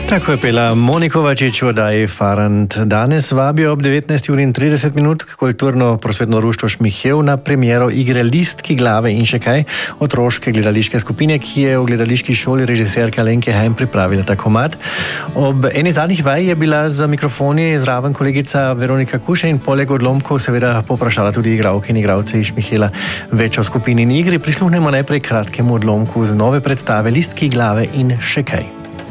Tako je pela Monika Kovačič v oddaji Farant. Danes vabijo ob 19:30 kulturno-prosvetno društvo Šmihev na premiero igre Listki glave in še kaj otroške gledališke skupine, ki je v gledališki šoli režiserka Alenke Heim pripravila ta komad. Ob eni zadnjih vaj je bila za mikrofoni zraven kolegica Veronika Kuše in poleg odlomkov seveda poprašala tudi igralke in igralce iz Šmihela več o skupini in igri. Prisluhnemo najprej kratkemu odlomku z nove predstave Listki glave in še kaj.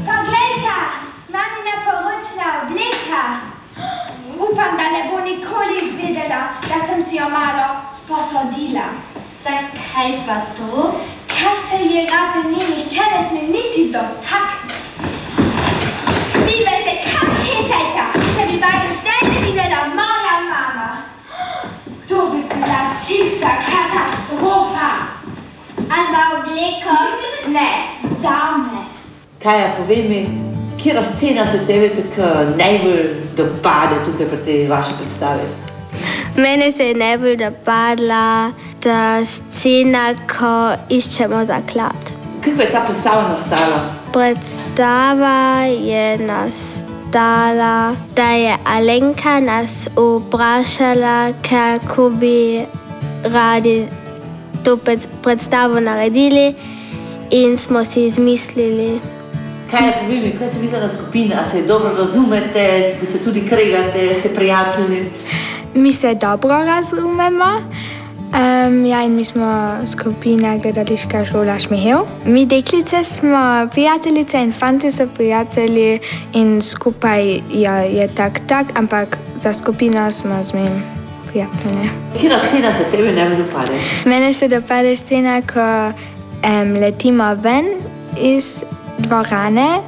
Upam, da ne bo nikoli izvedela, da sem si jo malo sposodila. Zakaj pa to? Ker se je razen nje nihče ne sme niti dotakniti. Vidve se kar hecajta, če bi vaju zdaj ne videla moja mama. To bi bila čista katastrofa. A za obleko? Ne, zame. Kaja, povej mi, katera scena se tebi tako najbolj dopade tukaj pri tej vaši predstavi? Mene se je najbolj dopadla ta scena, ko iščemo zaklad. Kako je ta predstava nastala? Predstava je nastala, da je Alenka nas vprašala, kako bi radi to predstavo naredili in smo si izmislili. Kaj povej mi, kaj se mislila skupina? Se dobro razumete, se tudi kregate, ste prijatelji? Mi se dobro razumemo. In mi smo skupina gledališka šola Šmihev. Mi deklice smo prijateljice in fanti so prijatelji in skupaj je tak, ampak za skupino smo z njim prijatelji. Katera scena se tebi najbolj dopade? Mene se dopade scena, ko letimo ven iz dvorane,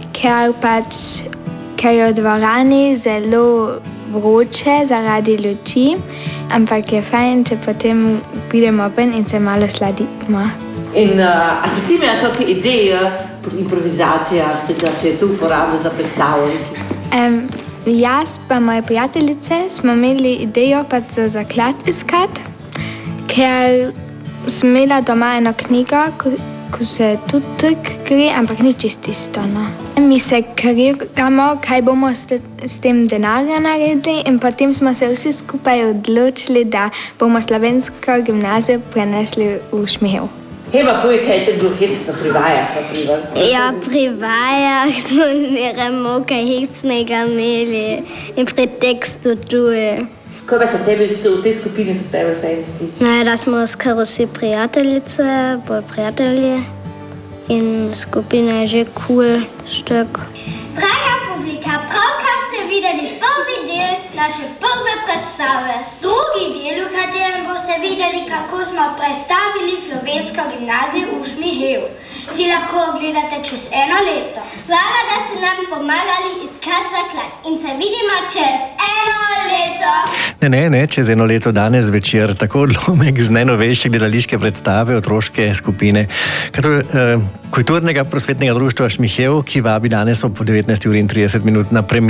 ker je v dvorani zelo vroče zaradi luči, ampak je fajn, če potem pridemo ven in se malo sladimo. In a si ti imela kakšne ideje pri improvizacijah, da se je to uporabilo za predstavo? Jaz pa moje prijateljice smo imeli idejo pa za zaklad iskati, ker sem imela doma eno knjigo, ko se tudi tak gre, ampak ni čisto isto. Mi se kregamo, kaj bomo s tem denarja naredili in potem smo se vsi skupaj odločili, da bomo slovensko gimnazijo prenesli v Šmihev. Heba, povej, kaj je te bilo hecno pri vajah? Ja, pri vajah smo zmeraj kaj hecnega imeli in pri tekstu tudi. Kaj pa se tebi v tej skupini najbolj fajn zdi? Da smo skoro vsi prijateljice, bolj prijatelji in skupina je že cool štuk. Draga publika, pravkar ste videli prvi del naše prve predstave. Drugi del, v katerem boste videli, kako smo predstavili slovensko gimnazijo v Šmihev, si lahko ogledate čez 1 leto. Hvala, da ste nam pomagali iskati zaklad in se vidimo čez 1 leto. Ne, čez 1 leto danes večer, tako odlomek z najnovejše gledališke predstave otroške skupine kulturnega prosvetnega društva Šmihev, ki vabi danes ob 19:30 na premiero.